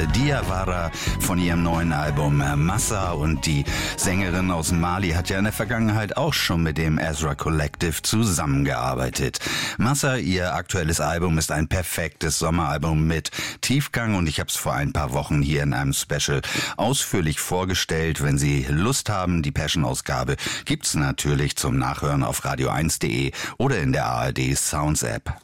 Diawara von ihrem neuen Album Massa. Und die Sängerin aus Mali hat ja in der Vergangenheit auch schon mit dem Ezra Collective zusammengearbeitet. Massa, ihr aktuelles Album, ist ein perfektes Sommeralbum mit Tiefgang und ich habe es vor ein paar Wochen hier in einem Special ausführlich vorgestellt. Wenn Sie Lust haben, die Passion-Ausgabe gibt's natürlich zum Nachhören auf radio1.de oder in der ARD Sounds App.